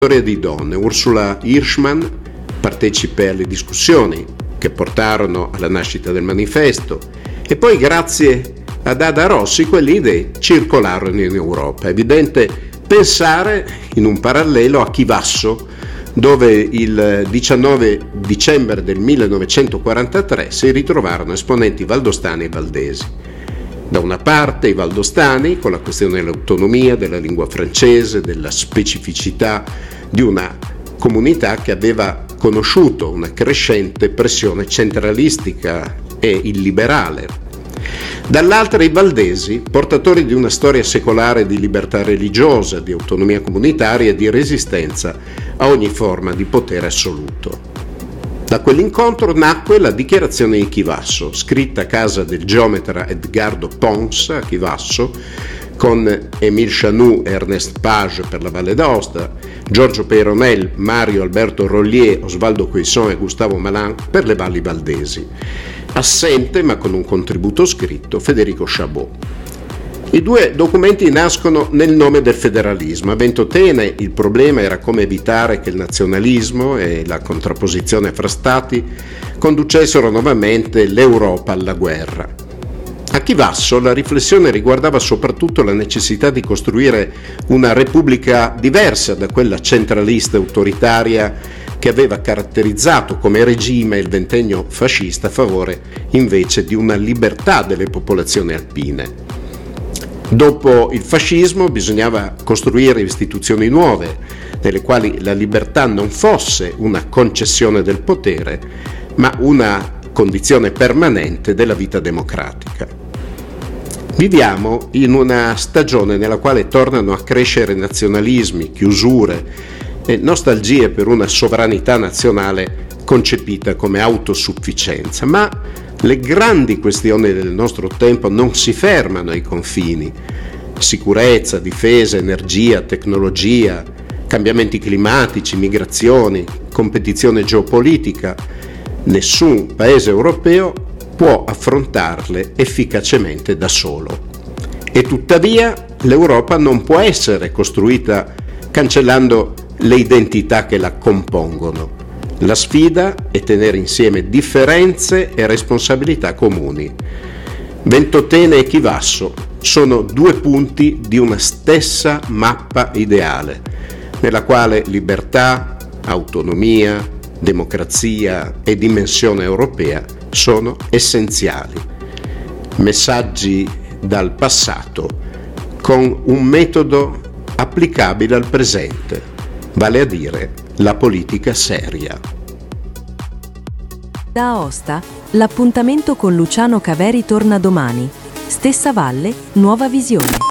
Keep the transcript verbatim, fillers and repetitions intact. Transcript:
storia di donne. Ursula Hirschman partecipe alle discussioni che portarono alla nascita del manifesto e poi grazie ad Ada Rossi quelle idee circolarono in Europa. È evidente pensare in un parallelo a Chivasso, dove il diciannove dicembre del millenovecentoquarantatré si ritrovarono esponenti valdostani e valdesi. Da una parte i valdostani con la questione dell'autonomia, della lingua francese, della specificità di una comunità che aveva conosciuto una crescente pressione centralistica e illiberale. Dall'altra i valdesi, portatori di una storia secolare di libertà religiosa, di autonomia comunitaria e di resistenza a ogni forma di potere assoluto. Da quell'incontro nacque la dichiarazione di Chivasso, scritta a casa del geometra Edgardo Pons a Chivasso, con Émile Chanoux e Ernest Page per la Valle d'Aosta, Giorgio Peyronel, Mario Alberto Rollier, Osvaldo Quisson e Gustavo Malan per le valli valdesi. Assente, ma con un contributo scritto, Federico Chabot. I due documenti nascono nel nome del federalismo. A Ventotene il problema era come evitare che il nazionalismo e la contrapposizione fra stati conducessero nuovamente l'Europa alla guerra. A Chivasso la riflessione riguardava soprattutto la necessità di costruire una repubblica diversa da quella centralista autoritaria che aveva caratterizzato come regime il ventennio fascista a favore invece di una libertà delle popolazioni alpine. Dopo il fascismo bisognava costruire istituzioni nuove, nelle quali la libertà non fosse una concessione del potere, ma una condizione permanente della vita democratica. Viviamo in una stagione nella quale tornano a crescere nazionalismi, chiusure e nostalgie per una sovranità nazionale concepita come autosufficienza, ma le grandi questioni del nostro tempo non si fermano ai confini. Sicurezza, difesa, energia, tecnologia, cambiamenti climatici, migrazioni, competizione geopolitica. Nessun paese europeo può affrontarle efficacemente da solo. E tuttavia l'Europa non può essere costruita cancellando le identità che la compongono. La sfida è tenere insieme differenze e responsabilità comuni. Ventotene e Chivasso sono due punti di una stessa mappa ideale, nella quale libertà, autonomia, democrazia e dimensione europea sono essenziali. Messaggi dal passato con un metodo applicabile al presente, vale a dire la politica seria. Da Aosta, l'appuntamento con Luciano Caveri torna domani. Stessa valle, nuova visione.